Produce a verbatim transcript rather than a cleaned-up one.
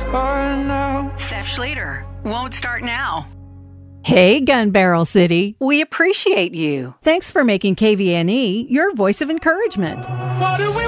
start now. Seth Schlueter, won't start now. Hey, Gun Barrel City. We appreciate you. Thanks for making K V N E your voice of encouragement. What do we